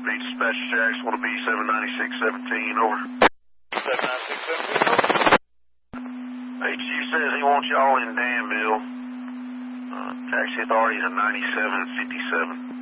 Speed Dispatch Jacks, want to be 79617, over. 79617, over. HQ says he wants y'all in Danville. Taxi authorities are 9757.